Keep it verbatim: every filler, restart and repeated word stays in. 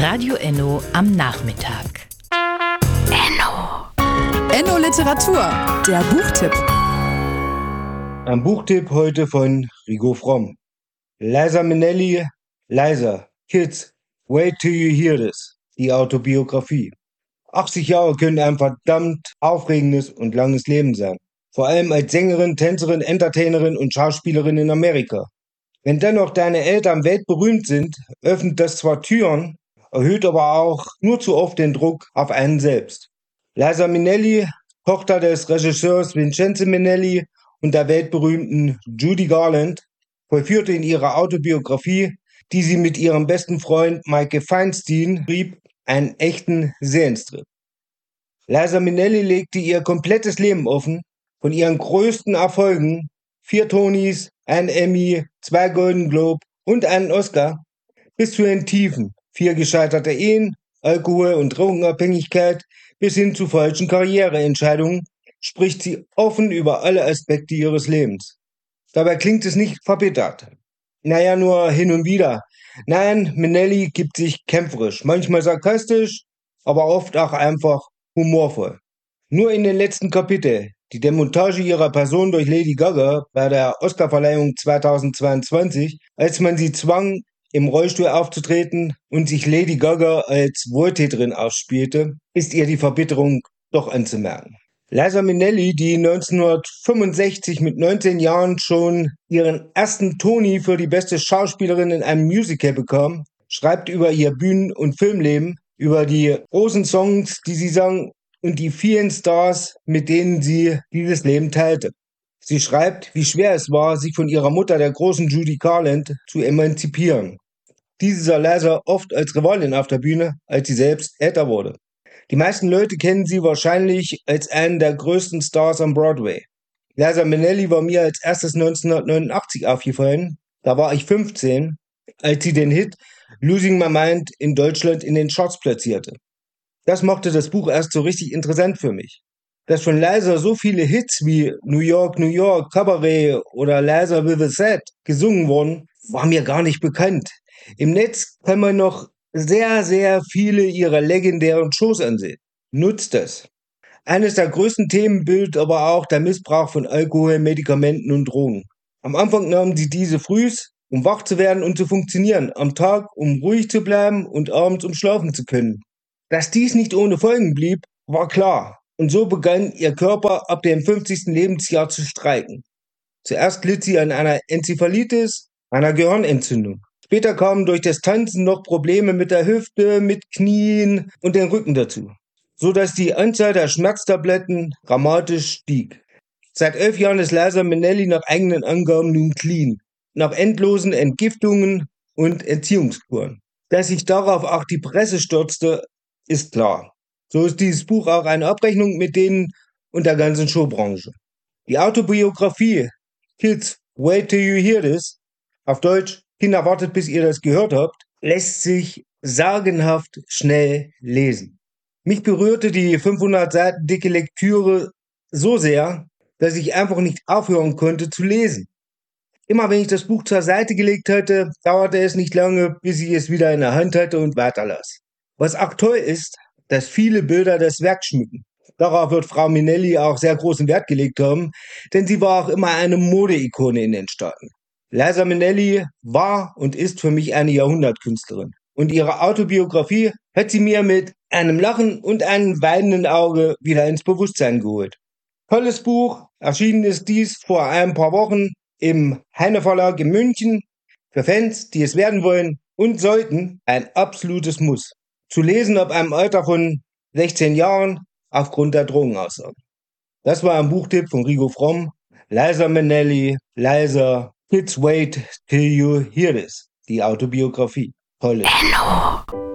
Radio Enno am Nachmittag. Enno. Enno Literatur, der Buchtipp. Ein Buchtipp heute von Rigo Fromm. Liza Minnelli, Liza, Kids, wait till you hear this. Die Autobiografie. achtzig Jahre können ein verdammt aufregendes und langes Leben sein. Vor allem als Sängerin, Tänzerin, Entertainerin und Schauspielerin in Amerika. Wenn dennoch deine Eltern weltberühmt sind, öffnet das zwar Türen, erhöht aber auch nur zu oft den Druck auf einen selbst. Liza Minnelli, Tochter des Regisseurs Vincenzo Minnelli und der weltberühmten Judy Garland, vollführte in ihrer Autobiografie, die sie mit ihrem besten Freund Michael Feinstein schrieb, einen echten Seelenstrip. Liza Minnelli legte ihr komplettes Leben offen, von ihren größten Erfolgen, vier Tonys, ein Emmy, zwei Golden Globe und einen Oscar, bis zu den Tiefen, vier gescheiterte Ehen, Alkohol- und Drogenabhängigkeit bis hin zu falschen Karriereentscheidungen, spricht sie offen über alle Aspekte ihres Lebens. Dabei klingt es nicht verbittert. Naja, nur hin und wieder. Nein, Minnelli gibt sich kämpferisch, manchmal sarkastisch, aber oft auch einfach humorvoll. Nur in den letzten Kapiteln, die Demontage ihrer Person durch Lady Gaga bei der Oscarverleihung zweitausendzweiundzwanzig, als man sie zwang, im Rollstuhl aufzutreten und sich Lady Gaga als Wohltäterin ausspielte, ist ihr die Verbitterung doch anzumerken. Liza Minnelli, die neunzehnhundertfünfundsechzig mit neunzehn Jahren schon ihren ersten Tony für die beste Schauspielerin in einem Musical bekam, schreibt über ihr Bühnen- und Filmleben, über die großen Songs, die sie sang und die vielen Stars, mit denen sie dieses Leben teilte. Sie schreibt, wie schwer es war, sich von ihrer Mutter, der großen Judy Garland, zu emanzipieren. Diese sah Liza oft als Rivalin auf der Bühne, als sie selbst älter wurde. Die meisten Leute kennen sie wahrscheinlich als einen der größten Stars am Broadway. Liza Minnelli war mir als erstes neunzehnhundertneunundachtzig aufgefallen, da war ich fünfzehn, als sie den Hit Losing My Mind in Deutschland in den Charts platzierte. Das machte das Buch erst so richtig interessant für mich. Dass von Liza so viele Hits wie New York, New York, Cabaret oder Liza with a Set gesungen wurden, war mir gar nicht bekannt. Im Netz kann man noch sehr, sehr viele ihrer legendären Shows ansehen. Nutzt das. Eines der größten Themen bildet aber auch der Missbrauch von Alkohol, Medikamenten und Drogen. Am Anfang nahmen sie diese frühs, um wach zu werden und zu funktionieren, am Tag, um ruhig zu bleiben und abends, um schlafen zu können. Dass dies nicht ohne Folgen blieb, war klar. Und so begann ihr Körper ab dem fünfzigsten Lebensjahr zu streiken. Zuerst litt sie an einer Enzephalitis, einer Gehirnentzündung. Später kamen durch das Tanzen noch Probleme mit der Hüfte, mit Knien und dem Rücken dazu, so dass die Anzahl der Schmerztabletten dramatisch stieg. Seit elf Jahren ist Liza Minnelli nach eigenen Angaben nun clean, nach endlosen Entgiftungen und Entziehungskuren. Dass sich darauf auch die Presse stürzte, ist klar. So ist dieses Buch auch eine Abrechnung mit denen und der ganzen Showbranche. Die Autobiografie Kids, wait till you hear this, auf Deutsch, Kinder, wartet, bis ihr das gehört habt, lässt sich sagenhaft schnell lesen. Mich berührte die fünfhundert Seiten dicke Lektüre so sehr, dass ich einfach nicht aufhören konnte zu lesen. Immer wenn ich das Buch zur Seite gelegt hatte, dauerte es nicht lange, bis ich es wieder in der Hand hatte und weiterlas. Was auch toll ist, dass viele Bilder das Werk schmücken. Darauf wird Frau Minnelli auch sehr großen Wert gelegt haben, denn sie war auch immer eine Modeikone in den Staaten. Liza Minnelli war und ist für mich eine Jahrhundertkünstlerin. Und ihre Autobiografie hat sie mir mit einem Lachen und einem weinenden Auge wieder ins Bewusstsein geholt. Tolles Buch, erschienen ist dies vor ein paar Wochen im Heine Verlag in München. Für Fans, die es werden wollen und sollten, ein absolutes Muss. Zu lesen ab einem Alter von sechzehn Jahren aufgrund der Drogenaussagen. Das war ein Buchtipp von Rigo Fromm. Liza Minnelli, Liza, Kids wait till you hear this. Die Autobiografie. Toll. Enno.